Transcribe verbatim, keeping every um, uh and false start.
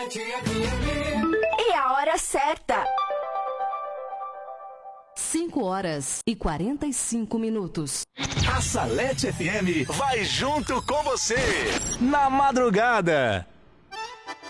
E a hora certa. cinco horas e quarenta e cinco minutos. A Salete F M vai junto com você na madrugada.